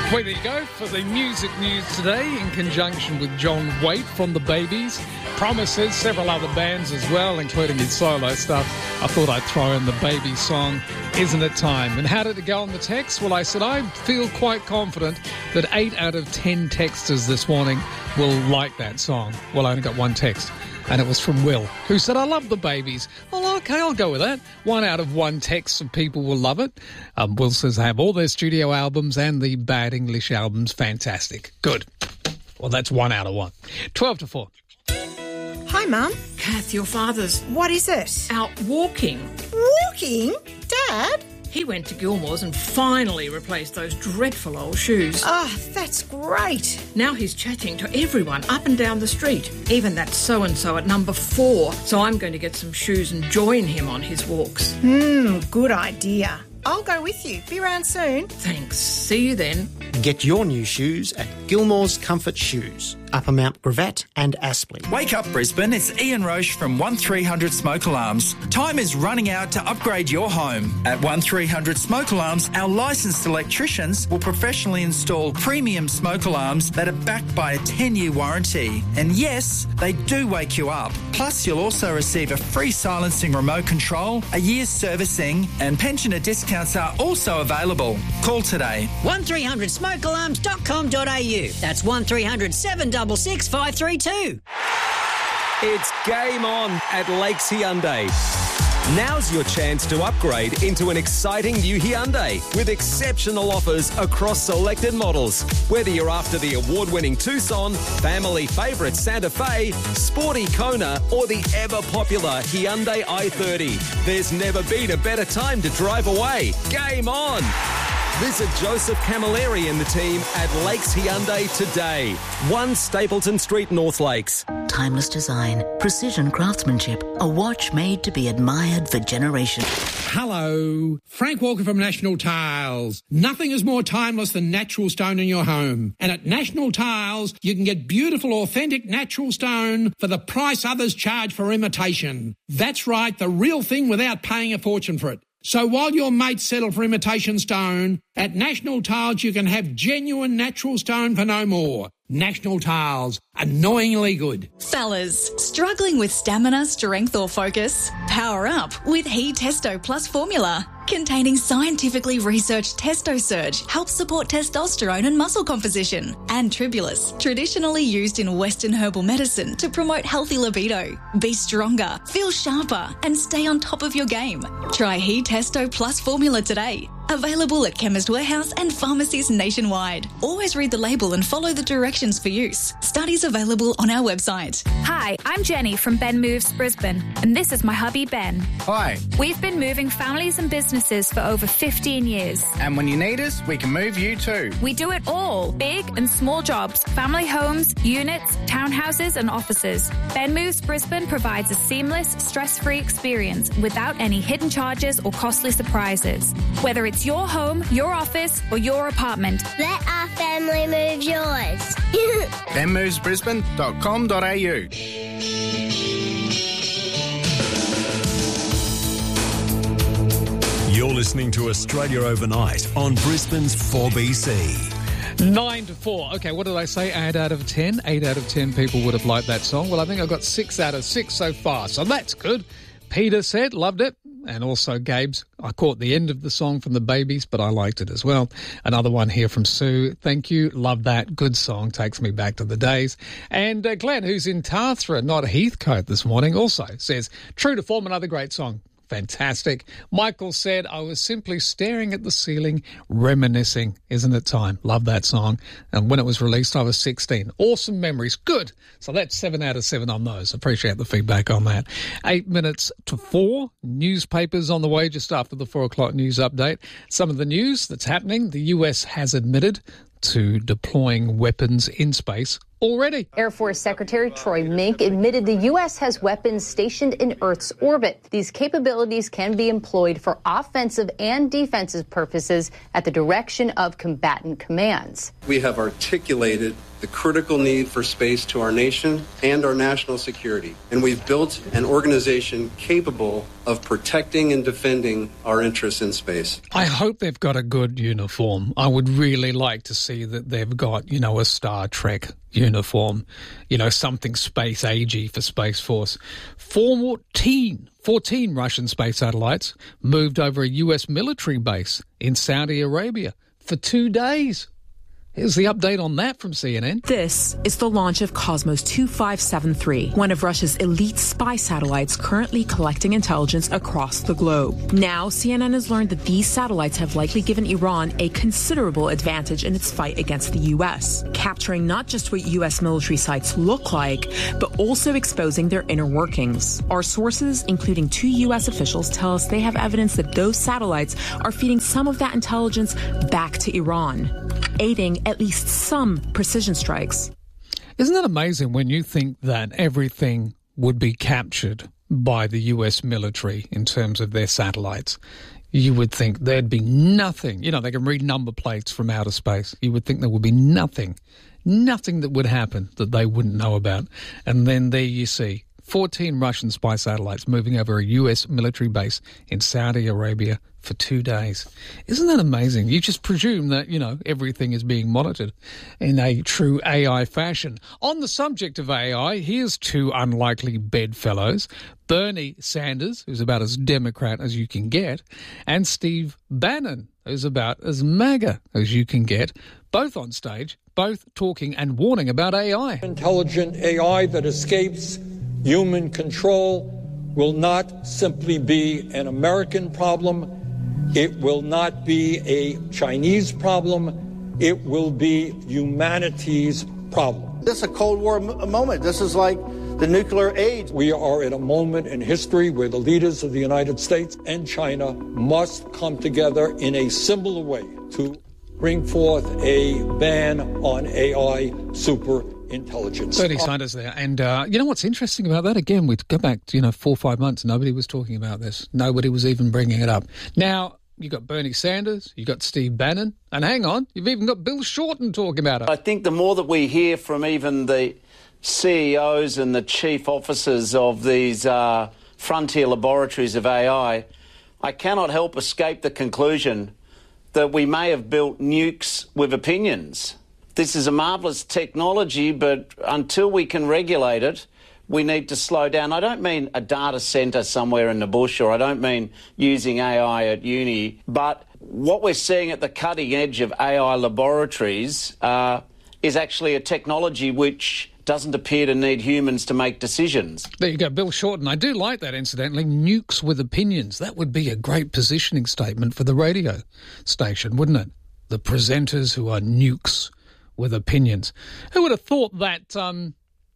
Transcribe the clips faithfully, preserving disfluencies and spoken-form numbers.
Well, there you go for the music news today in conjunction with John Waite from The Babies. Promises, several other bands as well, including his solo stuff. I thought I'd throw in the Baby song, Isn't It Time? And how did it go on the text? Well, I said I feel quite confident that eight out of ten texters this morning will like that song. Well, I only got one text, and it was from Will, who said, I love The Babies. Well, okay, I'll go with that. One out of one text of people will love it. Um, Will says they have all their studio albums and the Bad English albums. Fantastic. Good. Well, that's one out of one. twelve to four. Hi, Mum. Kath, your father's What is it? out walking. Walking? Dad? He went to Gilmore's and finally replaced those dreadful old shoes. Oh, that's great. Now he's chatting to everyone up and down the street, even that so-and-so at number four. So I'm going to get some shoes and join him on his walks. Hmm, good idea. I'll go with you. Be around soon. Thanks. See you then. Get your new shoes at Gilmore's Comfort Shoes, Upper Mount Gravatt and Aspley. Wake up, Brisbane. It's Ian Roche from one three hundred Smoke Alarms. Time is running out to upgrade your home. At one three hundred Smoke Alarms, our licensed electricians will professionally install premium smoke alarms that are backed by a ten-year warranty. And yes, they do wake you up. Plus, you'll also receive a free silencing remote control, a year's servicing, and pensioner discounts are also available. Call today. one three hundred smoke alarms dot com dot a u. That's one three hundred seven six six five three two. It's game on at Lakes Hyundai. Now's your chance to upgrade into an exciting new Hyundai with exceptional offers across selected models. Whether you're after the award-winning Tucson, family favourite Santa Fe, sporty Kona, or the ever-popular Hyundai i thirty, there's never been a better time to drive away. Game on! Visit Joseph Camilleri and the team at Lakes Hyundai today. one Stapleton Street, North Lakes. Timeless design, precision craftsmanship, a watch made to be admired for generations. Hello, Frank Walker from National Tiles. Nothing is more timeless than natural stone in your home. And at National Tiles, you can get beautiful, authentic natural stone for the price others charge for imitation. That's right, the real thing without paying a fortune for it. So while your mates settle for imitation stone, at National Tiles you can have genuine natural stone for no more. National Tiles, annoyingly good. Fellas, struggling with stamina, strength or focus? Power up with He Testo Plus formula. Containing scientifically researched Testo Surge helps support testosterone and muscle composition. And Tribulus, traditionally used in Western herbal medicine to promote healthy libido. Be stronger, feel sharper and stay on top of your game. Try He Testo Plus formula today. Available at Chemist Warehouse and pharmacies nationwide. Always read the label and follow the directions for use. Studies available on our website. Hi, I'm Jenny from Ben Moves Brisbane, and this is my hubby Ben. Hi. We've been moving families and businesses for over fifteen years. And when you need us, we can move you too. We do it all, big and small jobs, family homes, units, townhouses and offices. Ben Moves Brisbane provides a seamless, stress-free experience without any hidden charges or costly surprises. Whether it's your home, your office or your apartment. Let our family move yours. ben moves brisbane dot com dot a u. You're listening to Australia Overnight on Brisbane's four B C. Nine to four. Okay, what did I say? Eight out of ten. Eight out of ten people would have liked that song. Well, I think I got six out of six so far, so that's good. Peter said, loved it. And also Gabe's, I caught the end of the song from the Babies, but I liked it as well. Another one here from Sue. Thank you. Love that. Good song. Takes me back to the days. And uh, Glenn, who's in Tathra, not Heathcote this morning, also says, true to form, another great song. Fantastic. Michael said, I was simply staring at the ceiling, reminiscing. Isn't it time? Love that song. And when it was released, I was sixteen. Awesome memories. Good. So that's seven out of seven on those. Appreciate the feedback on that. Eight minutes to four. Newspapers on the way just after the four o'clock news update. Some of the news that's happening. The U S has admitted to deploying weapons in space. already. Air Force Secretary Troy Mink admitted the U S has weapons stationed in Earth's orbit. These capabilities can be employed for offensive and defensive purposes at the direction of combatant commands. We have articulated the critical need for space to our nation and our national security, and we've built an organization capable of protecting and defending our interests in space. I hope they've got a good uniform. I would really like to see that they've got, you know, a Star Trek uniform, you know, something space-agey for Space Force. fourteen, fourteen Russian space satellites moved over a U S military base in Saudi Arabia for two days. Here's the update on that from C N N. This is the launch of Cosmos two five seven three, one of Russia's elite spy satellites currently collecting intelligence across the globe. Now, C N N has learned that these satellites have likely given Iran a considerable advantage in its fight against the U S, capturing not just what U S military sites look like, but also exposing their inner workings. Our sources, including two U S officials, tell us they have evidence that those satellites are feeding some of that intelligence back to Iran, aiding at least some precision strikes. Isn't that amazing when you think that everything would be captured by the U S military in terms of their satellites? You would think there'd be nothing. You know, they can read number plates from outer space. You would think there would be nothing, nothing that would happen that they wouldn't know about. And then there you see fourteen Russian spy satellites moving over a U S military base in Saudi Arabia for two days. Isn't that amazing? You just presume that, you know, everything is being monitored in a true A I fashion. On the subject of A I, here's two unlikely bedfellows, Bernie Sanders, who's about as Democrat as you can get, and Steve Bannon, who's about as MAGA as you can get, both on stage, both talking and warning about A I. Intelligent A I that escapes human control will not simply be an American problem. It will not be a Chinese problem. It will be humanity's problem. This is a Cold War m- moment. This is like the nuclear age. We are at a moment in history where the leaders of the United States and China must come together in a similar way to bring forth a ban on A I super intelligence. Bernie Sanders there. And uh, you know what's interesting about that? Again, we go back to, you know, four or five months, nobody was talking about this. Nobody was even bringing it up. Now, you got Bernie Sanders, you got Steve Bannon, and hang on, you've even got Bill Shorten talking about it. I think the more that we hear from even the C E Os and the chief officers of these uh, frontier laboratories of A I, I cannot help escape the conclusion that we may have built nukes with opinions. This is a marvellous technology, but until we can regulate it, we need to slow down. I don't mean a data centre somewhere in the bush, or I don't mean using A I at uni, but what we're seeing at the cutting edge of A I laboratories uh, is actually a technology which doesn't appear to need humans to make decisions. There you go, Bill Shorten. I do like that, incidentally. Nukes with opinions. That would be a great positioning statement for the radio station, wouldn't it? The presenters who are nukes with opinions. Who would have thought that um,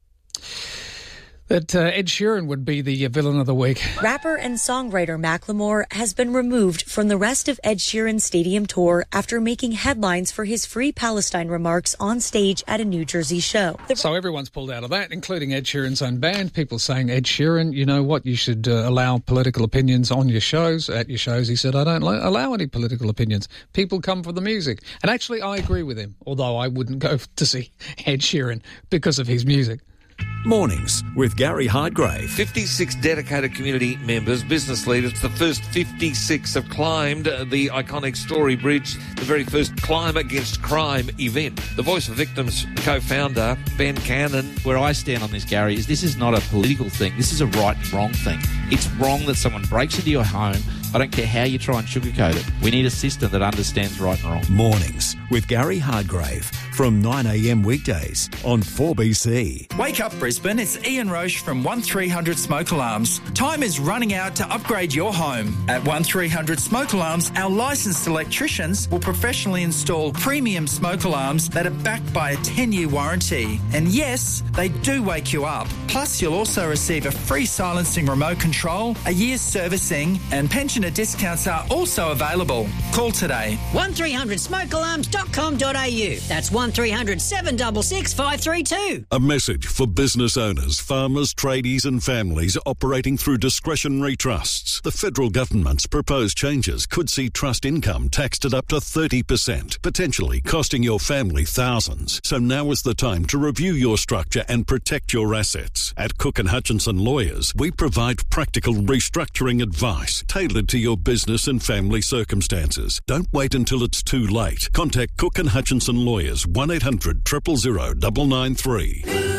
that uh, Ed Sheeran would be the villain of the week? Rapper and songwriter Macklemore has been removed from the rest of Ed Sheeran's stadium tour after making headlines for his Free Palestine remarks on stage at a New Jersey show. The- so everyone's pulled out of that, including Ed Sheeran's own band. People saying, Ed Sheeran, you know what, you should uh, allow political opinions on your shows, at your shows. He said, I don't lo- allow any political opinions. People come for the music. And actually, I agree with him, although I wouldn't go to see Ed Sheeran because of his music. Mornings with Gary Hardgrave. fifty-six dedicated community members, business leaders. The first fifty-six have climbed the iconic Story Bridge, the very first Climb Against Crime event. The Voice of Victims co-founder, Ben Cannon. Where I stand on this, Gary, is this is not a political thing. This is a right and wrong thing. It's wrong that someone breaks into your home. I don't care how you try and sugarcoat it. We need a system that understands right and wrong. Mornings with Gary Hardgrave from nine a.m. weekdays on four B C. Wake up, Brisbane. It's Ian Roche from one three hundred Smoke Alarms. Time is running out to upgrade your home. At one three hundred Smoke Alarms, our licensed electricians will professionally install premium smoke alarms that are backed by a ten-year warranty. And yes, they do wake you up. Plus, you'll also receive a free silencing remote control, a year's servicing, and pensioner discounts are also available. Call today. one three hundred smoke alarms dot com dot a u. That's one one three hundred seven six six five three two. A message for business owners, farmers, tradies and families operating through discretionary trusts. The federal government's proposed changes could see trust income taxed at up to thirty percent, potentially costing your family thousands. So now is the time to review your structure and protect your assets. At Cook and Hutchinson Lawyers, we provide practical restructuring advice tailored to your business and family circumstances. Don't wait until it's too late. Contact Cook and Hutchinson Lawyers, one eight hundred, zero zero zero, nine nine three.